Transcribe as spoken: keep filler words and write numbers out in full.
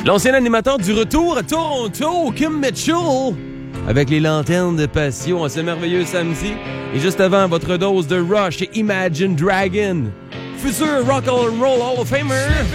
L'ancien animateur du retour à Toronto, Kim Mitchell, avec les lanternes de passion à ce merveilleux samedi. Et juste avant, votre dose de Rush et Imagine Dragon, futur Rock and Roll Hall of Famer.